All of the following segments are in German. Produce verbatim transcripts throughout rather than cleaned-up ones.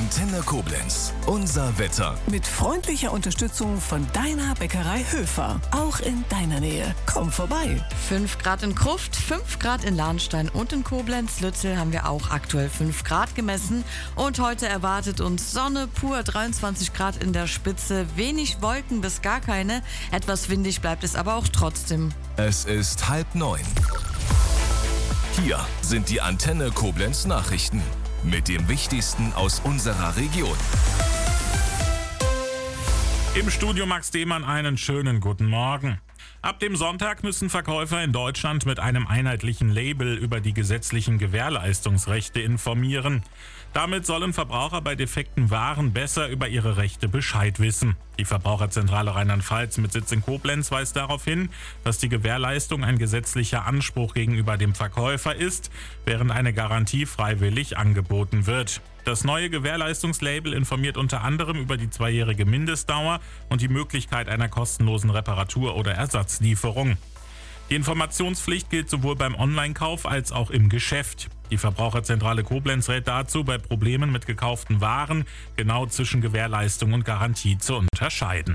Antenne Koblenz. Unser Wetter. Mit freundlicher Unterstützung von deiner Bäckerei Höfer. Auch in deiner Nähe. Komm vorbei. fünf Grad in Kruft, fünf Grad in Lahnstein und in Koblenz-Lützel haben wir auch aktuell fünf Grad gemessen. Und heute erwartet uns Sonne pur, dreiundzwanzig Grad in der Spitze, wenig Wolken bis gar keine. Etwas windig bleibt es aber auch trotzdem. Es ist halb neun. Hier sind die Antenne Koblenz Nachrichten mit dem Wichtigsten aus unserer Region. Im Studio Max Dehmann einen schönen guten Morgen. Ab dem Sonntag müssen Verkäufer in Deutschland mit einem einheitlichen Label über die gesetzlichen Gewährleistungsrechte informieren. Damit sollen Verbraucher bei defekten Waren besser über ihre Rechte Bescheid wissen. Die Verbraucherzentrale Rheinland-Pfalz mit Sitz in Koblenz weist darauf hin, dass die Gewährleistung ein gesetzlicher Anspruch gegenüber dem Verkäufer ist, während eine Garantie freiwillig angeboten wird. Das neue Gewährleistungslabel informiert unter anderem über die zweijährige Mindestdauer und die Möglichkeit einer kostenlosen Reparatur oder Ersatzlieferung. Die Informationspflicht gilt sowohl beim Online-Kauf als auch im Geschäft. Die Verbraucherzentrale Koblenz rät dazu, bei Problemen mit gekauften Waren genau zwischen Gewährleistung und Garantie zu unterscheiden.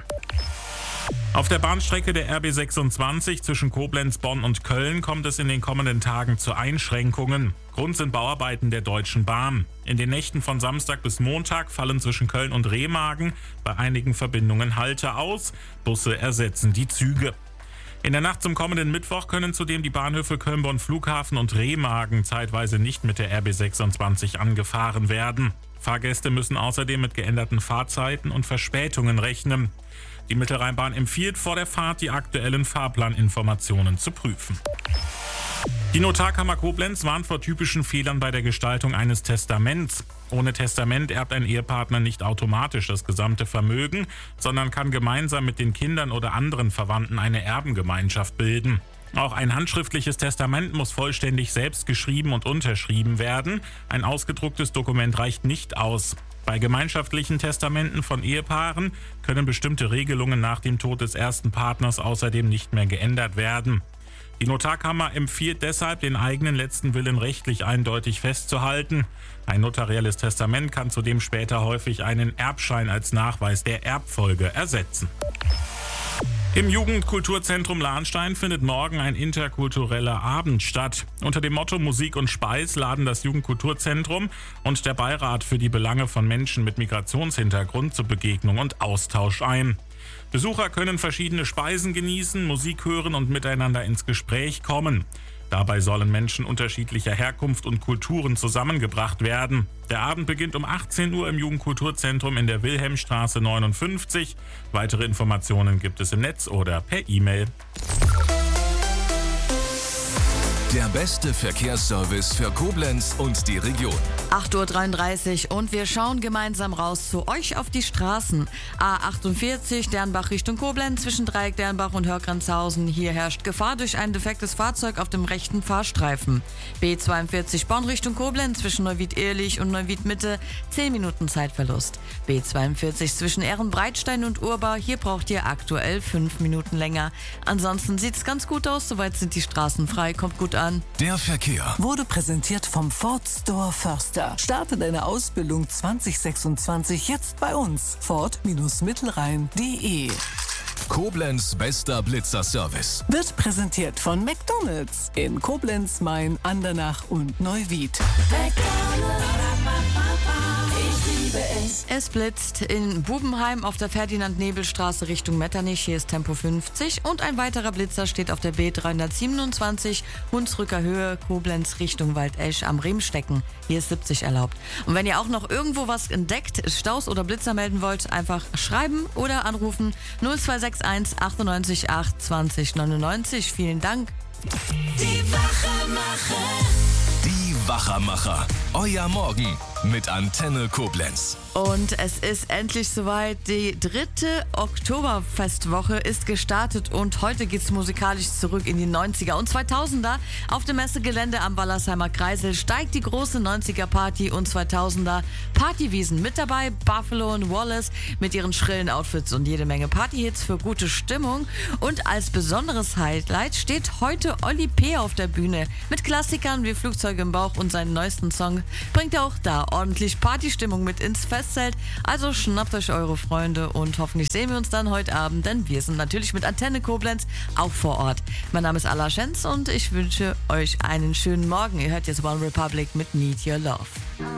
Auf der Bahnstrecke der R B sechsundzwanzig zwischen Koblenz, Bonn und Köln kommt es in den kommenden Tagen zu Einschränkungen. Grund sind Bauarbeiten der Deutschen Bahn. In den Nächten von Samstag bis Montag fallen zwischen Köln und Remagen bei einigen Verbindungen Halte aus. Busse ersetzen die Züge. In der Nacht zum kommenden Mittwoch können zudem die Bahnhöfe Köln-Bonn Flughafen und Remagen zeitweise nicht mit der R B sechsundzwanzig angefahren werden. Fahrgäste müssen außerdem mit geänderten Fahrzeiten und Verspätungen rechnen. Die Mittelrheinbahn empfiehlt vor der Fahrt, die aktuellen Fahrplaninformationen zu prüfen. Die Notarkammer Koblenz warnt vor typischen Fehlern bei der Gestaltung eines Testaments. Ohne Testament erbt ein Ehepartner nicht automatisch das gesamte Vermögen, sondern kann gemeinsam mit den Kindern oder anderen Verwandten eine Erbengemeinschaft bilden. Auch ein handschriftliches Testament muss vollständig selbst geschrieben und unterschrieben werden. Ein ausgedrucktes Dokument reicht nicht aus. Bei gemeinschaftlichen Testamenten von Ehepaaren können bestimmte Regelungen nach dem Tod des ersten Partners außerdem nicht mehr geändert werden. Die Notarkammer empfiehlt deshalb, den eigenen letzten Willen rechtlich eindeutig festzuhalten. Ein notarielles Testament kann zudem später häufig einen Erbschein als Nachweis der Erbfolge ersetzen. Im Jugendkulturzentrum Lahnstein findet morgen ein interkultureller Abend statt. Unter dem Motto Musik und Speis laden das Jugendkulturzentrum und der Beirat für die Belange von Menschen mit Migrationshintergrund zur Begegnung und Austausch ein. Besucher können verschiedene Speisen genießen, Musik hören und miteinander ins Gespräch kommen. Dabei sollen Menschen unterschiedlicher Herkunft und Kulturen zusammengebracht werden. Der Abend beginnt um achtzehn Uhr im Jugendkulturzentrum in der Wilhelmstraße neunundfünfzig. Weitere Informationen gibt es im Netz oder per E-Mail. Der beste Verkehrsservice für Koblenz und die Region. acht Uhr dreiunddreißig und wir schauen gemeinsam raus zu euch auf die Straßen. A achtundvierzig Dernbach Richtung Koblenz zwischen Dreieck Dernbach und Hörgrenzhausen. Hier herrscht Gefahr durch ein defektes Fahrzeug auf dem rechten Fahrstreifen. B zweiundvierzig Bonn Richtung Koblenz zwischen Neuwied-Ehrlich und Neuwied-Mitte. zehn Minuten Zeitverlust. B zweiundvierzig zwischen Ehrenbreitstein und Urbar. Hier braucht ihr aktuell fünf Minuten länger. Ansonsten sieht's ganz gut aus. Soweit sind die Straßen frei. Kommt gut an. Der Verkehr Wurde präsentiert vom Ford Store Förster. Starte deine Ausbildung zwanzig sechsundzwanzig jetzt bei uns. Ford-Mittelrhein punkt de. Koblenz bester Blitzerservice. Wird präsentiert von McDonald's in Koblenz, Main, Andernach und Neuwied. Es blitzt in Bubenheim auf der Ferdinand-Nebel-Straße Richtung Metternich. Hier ist Tempo fünfzig. Und ein weiterer Blitzer steht auf der B dreihundertsiebenundzwanzig Hunsrücker Höhe, Koblenz Richtung Waldesch am Riemstecken. Hier ist siebzig erlaubt. Und wenn ihr auch noch irgendwo was entdeckt, Staus oder Blitzer melden wollt, einfach schreiben oder anrufen null zwei sechs eins achtundneunzig acht zwanzig neunundneunzig. Vielen Dank. Die Wachemacher. Die Wachermacher. Euer Morgen mit Antenne Koblenz. Und es ist endlich soweit. Die dritte Oktoberfestwoche ist gestartet und heute geht's musikalisch zurück in die neunziger und zweitausender. Auf dem Messegelände am Wallersheimer Kreisel steigt die große neunziger-Party und zweitausender Partywiesen. Mit dabei Buffalo und Wallace mit ihren schrillen Outfits und jede Menge Partyhits für gute Stimmung. Und als besonderes Highlight steht heute Olli P. auf der Bühne. Mit Klassikern wie Flugzeug im Bauch und seinen neuesten Song bringt er auch da ja ordentlich Partystimmung mit ins Festzelt. Also schnappt euch eure Freunde und hoffentlich sehen wir uns dann heute Abend, denn wir sind natürlich mit Antenne Koblenz auch vor Ort. Mein Name ist Ala Schenz und ich wünsche euch einen schönen Morgen. Ihr hört jetzt One Republic mit Need Your Love.